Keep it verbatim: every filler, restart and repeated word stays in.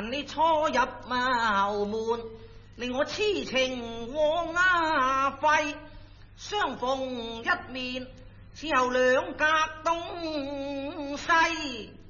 恨你初入茅門，令我痴情枉啊費。相逢一面，此後兩隔東西。